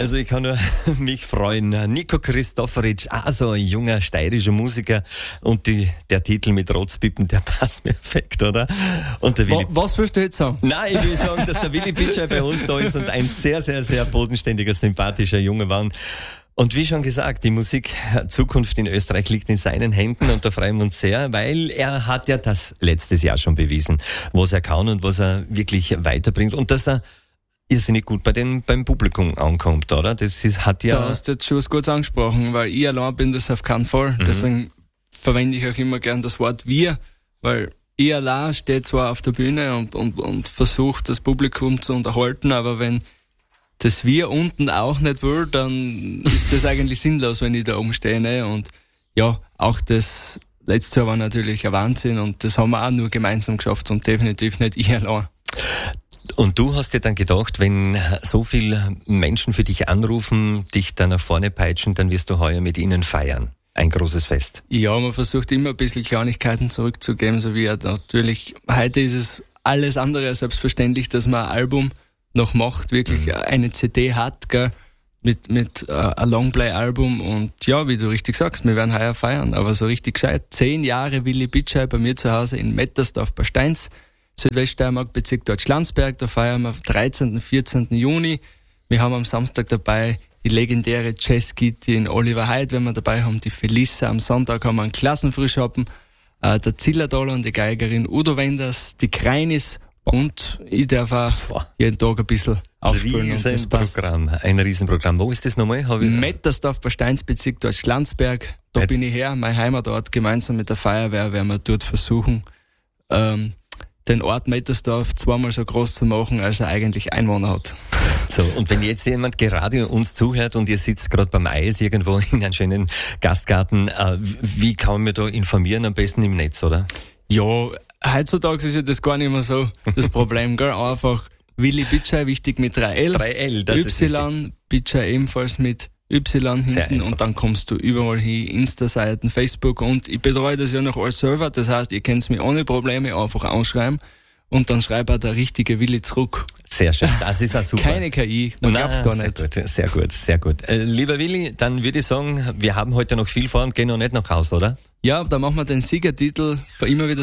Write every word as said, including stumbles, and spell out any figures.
Also ich kann nur mich freuen. Nico Christoforic, also ein junger steirischer Musiker, und die, der Titel mit Rotzpippen, der passt mir perfekt, oder? Und der Willi, Was willst du jetzt sagen? Nein, ich will sagen, dass der Willi Bitschei bei uns da ist und ein sehr, sehr, sehr bodenständiger, sympathischer Junge war. Und wie schon gesagt, die Musikzukunft in Österreich liegt in seinen Händen, und da freuen wir uns sehr, weil er hat ja das letztes Jahr schon bewiesen, was er kann und was er wirklich weiterbringt, und dass er irrsinnig gut bei den, beim Publikum ankommt, oder? Das ist, hat ja... Da hast du jetzt schon was Gutes angesprochen, weil ich allein bin das auf keinen Fall. Mhm. Deswegen verwende ich auch immer gern das Wort wir, weil ich allein stehe zwar auf der Bühne und, und, und versuche das Publikum zu unterhalten, aber wenn das wir unten auch nicht will, dann ist das eigentlich sinnlos, wenn ich da oben stehe. Ne? Und ja, auch das letzte Jahr war natürlich ein Wahnsinn, und das haben wir auch nur gemeinsam geschafft und definitiv nicht ich allein. Und du hast dir dann gedacht, wenn so viele Menschen für dich anrufen, dich dann nach vorne peitschen, dann wirst du heuer mit ihnen feiern. Ein großes Fest. Ja, man versucht immer ein bisschen Kleinigkeiten zurückzugeben, so wie natürlich, heute ist es alles andere als selbstverständlich, dass man ein Album noch macht, wirklich mhm. eine C D hat, gell, mit, mit uh, ein Longplay-Album, und ja, wie du richtig sagst, wir werden heuer feiern, aber so richtig gescheit. Zehn Jahre Willi Bitschei bei mir zu Hause in Mettersdorf bei Steins, Südweststeiermark, Bezirk Deutschlandsberg, da feiern wir am dreizehnten, vierzehnten Juni. Wir haben am Samstag dabei die legendäre Jazzgitti in Oliver Heid, wenn wir dabei haben, die Felissa. Am Sonntag haben wir einen Klassenfrühschoppen, äh, der Zillertaler und die Geigerin Udo Wenders, die Kreinis, und ich darf auch Boah. jeden Tag ein bisschen aufspielen. Riesenprogramm, ein Riesenprogramm. Wo ist das nochmal? Hab ich Mettersdorf bei Steins, Bezirk Deutschlandsberg. Da Jetzt. bin ich her, mein Heimatort. Gemeinsam mit der Feuerwehr werden wir dort versuchen, ähm, den Ort Mettersdorf zweimal so groß zu machen, als er eigentlich Einwohner hat. So, und wenn jetzt jemand gerade uns zuhört und ihr sitzt gerade beim Eis irgendwo in einem schönen Gastgarten, äh, wie kann man mir da informieren? Am besten im Netz, oder? Ja, heutzutage ist ja das gar nicht mehr so das Problem, gell? Einfach Willi Bitschei, wichtig mit drei L. drei L, das ist Y, Bitschei ebenfalls mit Y hinten, und dann kommst du überall hin, Insta-Seiten, Facebook, und ich betreue das ja noch als Server, das heißt, ihr könnt es mir ohne Probleme einfach anschreiben, und dann schreibt auch der richtige Willi zurück. Sehr schön, das ist auch super. Keine K I, man glaubt es gar sehr nicht. Gut, sehr gut, sehr gut. Äh, lieber Willi, dann würde ich sagen, wir haben heute noch viel vor und gehen noch nicht nach Hause, oder? Ja, da machen wir den Siegertitel für immer wieder